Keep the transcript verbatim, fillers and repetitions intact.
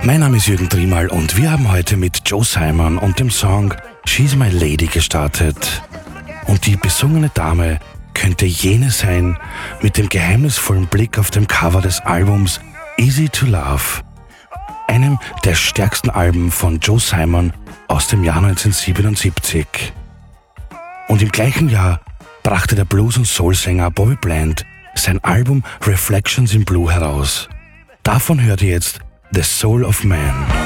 Mein Name ist Jürgen Triemal und wir haben heute mit Joe Simon und dem Song She's My Lady gestartet. Und die besungene Dame könnte jene sein mit dem geheimnisvollen Blick auf dem Cover des Albums Easy to Love, einem der stärksten Alben von Joe Simon aus dem Jahr neunzehnhundertsiebenundsiebzig. Und im gleichen Jahr brachte der Blues- und Soul-Sänger Bobby Bland sein Album Reflections in Blue heraus. Davon hört ihr jetzt The Soul of Man.